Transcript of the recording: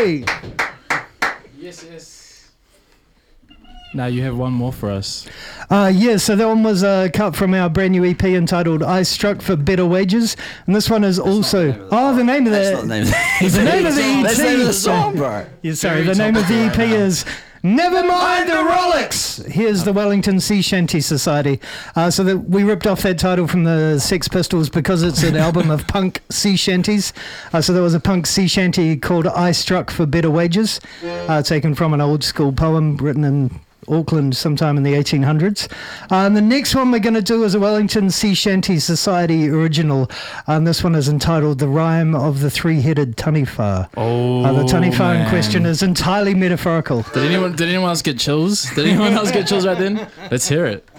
Hey! Yes. Now you have one more for us. So that one was cut from our brand new EP entitled I Struck for Better Wages. And this one is also... The name of the... That's not the name of the EP. The name of the EP. That's the name of the song, bro. Yeah, sorry, the name of the EP is... Never mind the Rolex. Here's the Wellington Sea Shanty Society. We ripped off that title from the Sex Pistols because it's an album of punk sea shanties. So there was a punk sea shanty called I Struck for Better Wages, taken from an old school poem written in Auckland sometime in the 1800s. And the next one we're going to do is a Wellington Sea Shanty Society original. And this one is entitled The Rhyme of the Three-Headed Taniwha. The Taniwha in question is entirely metaphorical. Did anyone else get chills? Did anyone else get chills right then? Let's hear it.